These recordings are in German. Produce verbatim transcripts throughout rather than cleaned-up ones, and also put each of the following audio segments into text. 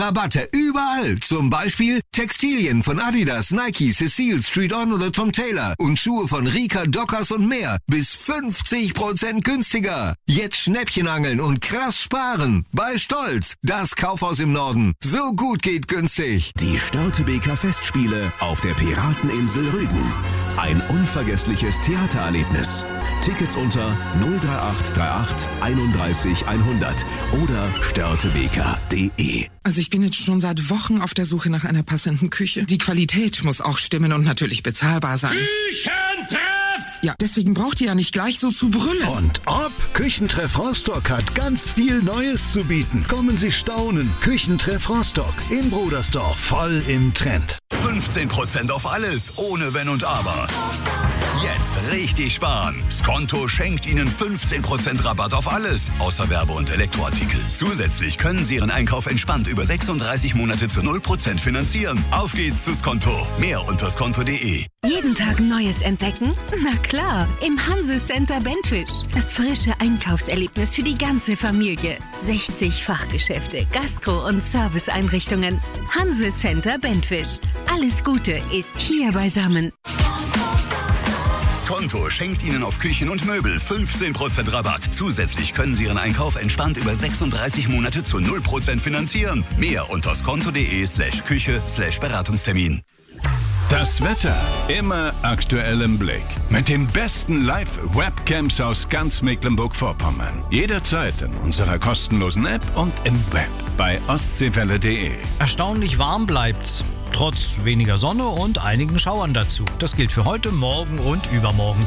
Rabatte überall. Zum Beispiel Textilien von Adidas, Nike, Cecile, Street On oder Tom Taylor und Schuhe von Rika, Dockers und mehr. Bis fünfzig Prozent günstiger. Jetzt Schnäppchenangeln und krass sparen. Bei Stolz, das Kaufhaus im Norden. So gut geht günstig. Die Störtebeker Festspiele auf der Pirateninsel Rügen. Ein unvergessliches Theatererlebnis. Tickets unter null drei acht drei acht einunddreißig hundert oder störtebeker punkt de. Also ich bin jetzt schon seit Wochen auf der Suche nach einer passenden Küche. Die Qualität muss auch stimmen und natürlich bezahlbar sein. Küchentreff! Ja, deswegen braucht ihr ja nicht gleich so zu brüllen. Und ob? Küchentreff Rostock hat ganz viel Neues zu bieten. Kommen Sie staunen. Küchentreff Rostock im Brudersdorf, voll im Trend. fünfzehn Prozent auf alles, ohne Wenn und Aber. Jetzt richtig sparen. Skonto schenkt Ihnen fünfzehn Prozent Rabatt auf alles, außer Werbe- und Elektroartikel. Zusätzlich können Sie Ihren Einkauf entspannt über sechsunddreißig Monate zu null Prozent finanzieren. Auf geht's zu Skonto. Mehr unter skonto punkt de. Jeden Tag Neues entdecken? Na klar, im Hanse Center Bentwisch. Das frische Einkaufserlebnis für die ganze Familie. sechzig Fachgeschäfte, Gastro- und Serviceeinrichtungen. Hanse Center Bentwisch. Alles Gute ist hier beisammen. Skonto schenkt Ihnen auf Küchen und Möbel fünfzehn Prozent Rabatt. Zusätzlich können Sie Ihren Einkauf entspannt über sechsunddreißig Monate zu null Prozent finanzieren. Mehr unter skonto punkt de slash Küche slash Beratungstermin. Das Wetter immer aktuell im Blick. Mit den besten Live-Webcams aus ganz Mecklenburg-Vorpommern. Jederzeit in unserer kostenlosen App und im Web bei ostseewelle punkt de. Erstaunlich warm bleibt's. Trotz weniger Sonne und einigen Schauern dazu. Das gilt für heute, morgen und übermorgen.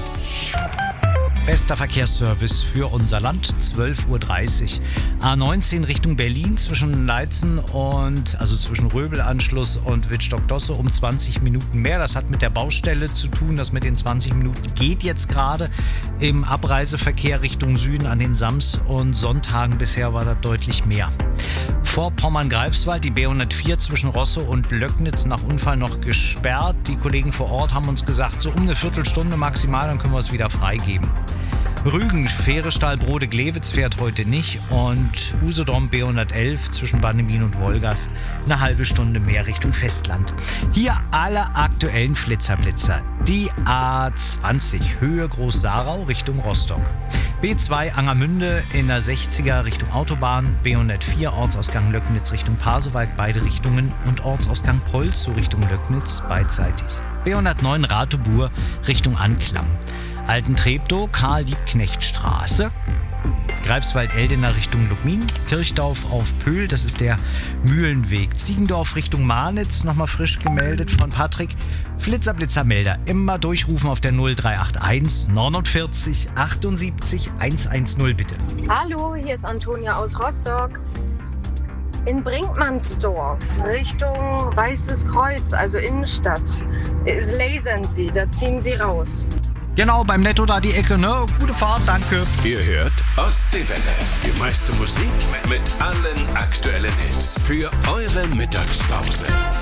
Bester Verkehrsservice für unser Land, zwölf Uhr dreißig. A neunzehn Richtung Berlin zwischen Leitzen und, also zwischen Röbelanschluss und Wittstock-Dosse um zwanzig Minuten mehr. Das hat mit der Baustelle zu tun. Das mit den zwanzig Minuten geht jetzt gerade. Im Abreiseverkehr Richtung Süden an den Sams- und Sonntagen bisher war das deutlich mehr. Vor Pommern-Greifswald die B hundertvier zwischen Rosse und Löcknitz nach Unfall noch gesperrt. Die Kollegen vor Ort haben uns gesagt, so um eine Viertelstunde maximal, dann können wir es wieder freigeben. Rügen, Fähre Stahlbrode-Glewitz fährt heute nicht und Usedom B hundertelf zwischen Bannemin und Wolgast eine halbe Stunde mehr Richtung Festland. Hier alle aktuellen Flitzerblitzer. Die A zwanzig Höhe Groß-Sarau Richtung Rostock. B zwei Angermünde in der sechziger Richtung Autobahn, B hundertvier Ortsausgang Löcknitz Richtung Pasewalk beide Richtungen und Ortsausgang Polzow Richtung Löcknitz beidseitig. B hundertneun Ratobur Richtung Anklam. Alten-Treptow, Karl-Liebknecht-Straße, Greifswald-Eldener Richtung Lubmin, Kirchdorf auf Pöhl, das ist der Mühlenweg, Ziegendorf Richtung Marnitz, nochmal frisch gemeldet von Patrick, Flitzer-Blitzer-Melder, immer durchrufen auf der null drei acht eins neunundvierzig achtundsiebzig hundertzehn bitte. Hallo, hier ist Antonia aus Rostock. In Brinkmannsdorf, Richtung Weißes Kreuz, also Innenstadt, ist lasern Sie, da ziehen Sie raus. Genau, beim Netto da die Ecke, ne? Gute Fahrt, danke. Ihr hört Ostseewelle. Die meiste Musik mit allen aktuellen Hits für eure Mittagspause.